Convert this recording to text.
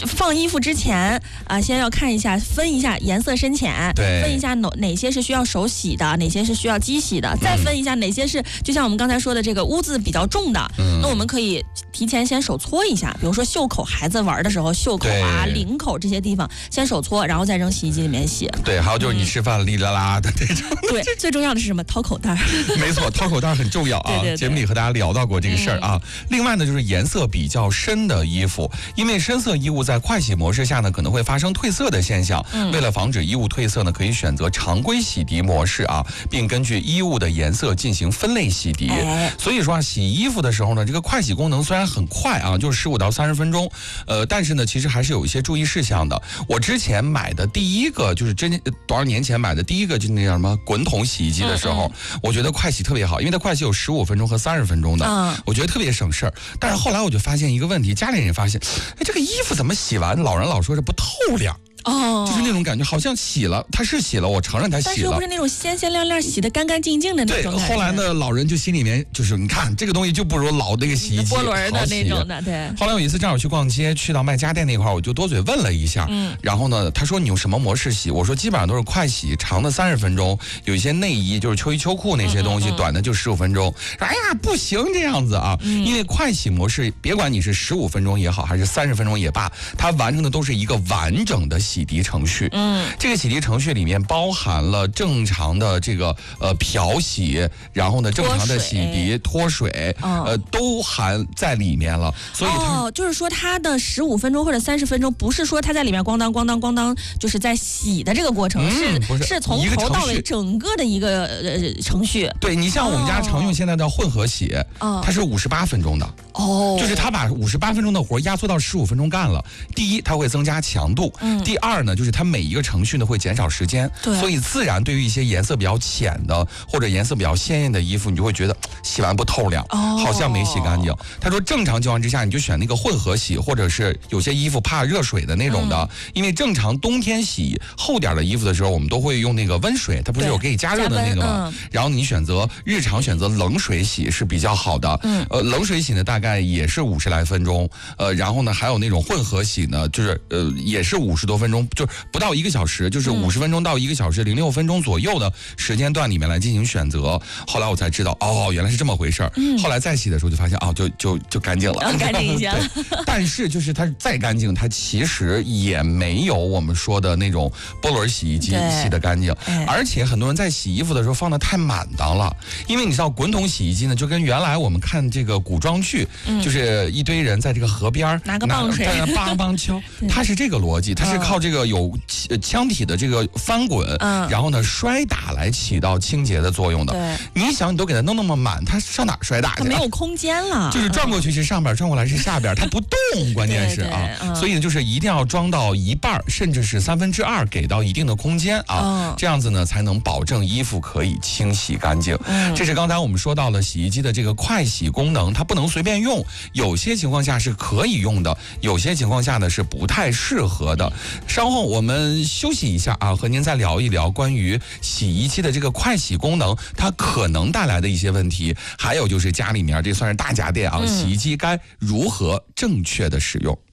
放衣服之前先要看一下，分一下颜色深浅， 对， 分一下哪些是需要手洗的，哪些是需要机洗的，再分一下哪些是就像我们刚才说的这个污渍比较重的，那我们可以提前先手搓一下，比如说袖口，孩子玩的时候袖口领口这些地方先手搓，然后再扔洗衣机里面洗。 对，还有就是你吃饭哩啦啦的那种。 对，最重要的是什么？掏口袋。 没错，掏口袋很重要啊。 对， 节目里和大家聊到过这个事儿啊。另外呢，就是颜色比较深的衣服，因为深色衣物在快洗模式下呢，可能会发生褪色的现象。为了防止衣物褪色呢，可以选择常规洗涤模式啊，并根据衣物的颜色进行分类洗涤。所以说洗衣服的时候呢，这个快洗功能虽然很快啊，就是15到30分钟，但是呢，其实还是有一些注意事项的。我之前买的第一个就是多少年前买的第一个就是那叫什么滚筒洗衣机的时候，我觉得快洗特别好，因为它快洗有15分钟和30分钟的，我觉得特别省事儿。但是后来我就发现一个问题，家里人也发现，这个衣服怎么洗完，老人老说是不透亮。就是那种感觉，好像洗了，他是洗了，我承认他洗了，但是又不是那种鲜鲜亮亮、洗得干干净净的那种。 对，后来呢，老人就心里面就是，你看这个东西就不如老那个洗衣机波轮的那种的。对。 后来有一次正好去逛街，去到卖家电那块我就多嘴问了一下，然后呢，他说你用什么模式洗？我说基本上都是快洗，长的30分钟，有一些内衣就是秋衣秋裤那些东西，短的就15分钟。哎呀，不行这样子啊，因为快洗模式，别管你是15分钟也好，还是30分钟也罢，它完成的都是一个完整的洗涤程序。这个洗涤程序里面包含了正常的这个漂洗，然后呢正常的洗涤、脱水，都含在里面了。所以就是说它的15分钟或者30分钟，不是说它在里面咣当咣当咣当，就是在洗的这个过程，是从头到尾整个的一个程序。 对，你像我们家常用现在的混合洗，它是58分钟的。就是它把58分钟的活压缩到15分钟干了。第一，它会增加强度；第二呢，就是它每一个程序呢会减少时间。所以自然对于一些颜色比较浅的或者颜色比较鲜艳的衣服，你就会觉得洗完不透亮，好像没洗干净。他说正常情况之下，你就选那个混合洗，或者是有些衣服怕热水的那种的，因为正常冬天洗厚点的衣服的时候，我们都会用那个温水，它不是有可以加热的那个吗？然后你日常选择冷水洗是比较好的。冷水洗呢大概也是50来分钟，然后呢还有那种混合洗呢，就是也是50多分钟，就不到1个小时，就是50分钟到1个小时06分钟左右的时间段里面来进行选择。后来我才知道，原来是这么回事儿。后来再洗的时候就发现，就干净了， 干净一些了。 但是就是它再干净，它其实也没有我们说的那种波轮洗衣机洗得干净。而且很多人在洗衣服的时候放得太满当了，因为你知道滚筒洗衣机呢，就跟原来我们看这个古装剧，就是一堆人在这个河边拿个棒水梆梆敲，它是这个逻辑，它是靠这个有腔体的这个翻滚，然后呢摔打来起到清洁的作用的。你想，你都给它弄那么满，它上哪摔打去？ 它没有空间了， 就是转过去是上边，转过来是下边，它不动，关键是所以呢，就是一定要装到1半，甚至是2/3，给到一定的空间这样子呢才能保证衣服可以清洗干净。这是刚才我们说到了洗衣机的这个快洗功能，它不能随便用，有些情况下是可以用的，有些情况下呢是不太适合的。稍后我们休息一下和您再聊一聊关于洗衣机的这个快洗功能，它可能带来的一些问题，还有就是家里面这算是大家电洗衣机该如何正确的使用。